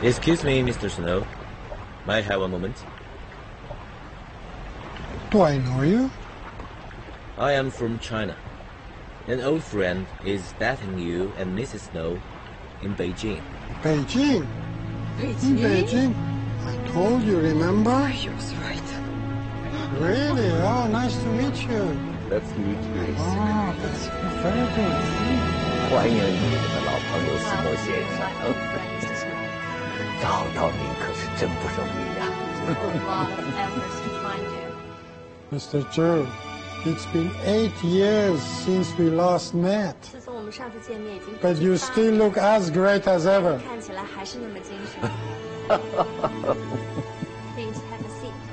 Excuse me, Mr. Snow. May I have a moment? Do I know you? I am from China. An old friend is dating you and Mrs. Snow in Beijing. Beijing? In Beijing? I told you, remember? He was right. Really? Oh, nice to meet you. Let's meet you. Oh, that's very good. 欢迎你的老朋友斯诺先生。找到您可是真不容易呀。 Mr. Zhou, it's been 8 years since we last met. 自从我们上次见面已经 But you still look as great as ever. 看起来还是那么精神。Please have a seat.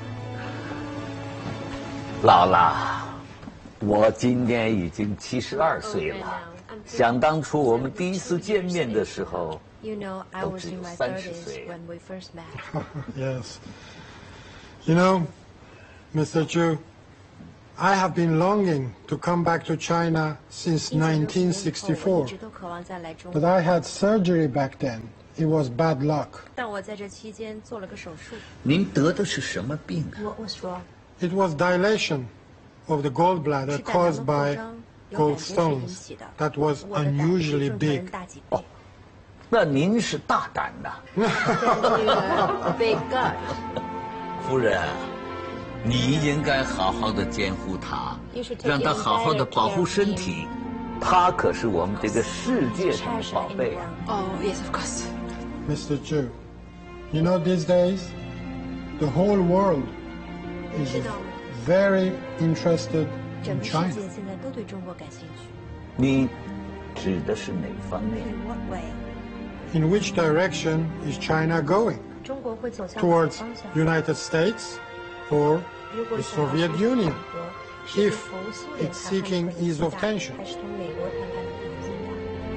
老了，我今年已经72岁了。想当初我们第一次见面的时候， You know, I was in my 30s when we first met. Yes. You know, Mr. Zhou, I have been longing to come back to China since 1964. But I had surgery back then. It was bad luck. 但我在这期间做了个手术。 您得的是什么病啊？ 我说 It was dilation of the gallbladder caused by gallstones that was unusually big. 哦，那您是大胆呐。 Big gut. 夫人，你应该好好的监护他，让他好好的保护身体。他可是我们这个世界上的宝贝啊。 Oh, yes, of course. Mr. Zhou, you know these days, the whole world is very interested 整 in 个世 China. 界现在都对中国感兴趣。 你指的是哪方面？ In what way? In which direction is China going? 中国会走向哪个 Towards 方向？ United States or 如果 the 想要 Soviet 实现 Union? 美国，是 If 从苏联 it's 谈判 seeking 会更 ease of 大 tension. 还是从美国谈判会更大？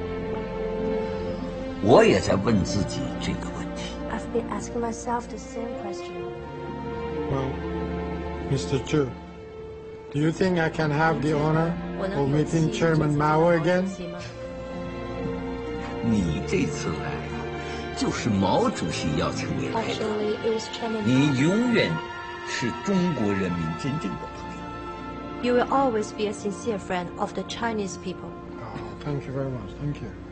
我也在问自己这个问题。 I've been asking myself the same question. Well, Mr. Zhou, do you think I can have the honor 我能 of 有 meeting 机 Chairman 这次 Mao 见到 again? 毛主席吗？ 你这次来啊，就是毛主席邀请你来的。 Actually, it was Chairman 你永远是中国人民真正的朋友。 You will always be a sincere friend of the Chinese people. Oh, thank you very much. Thank you.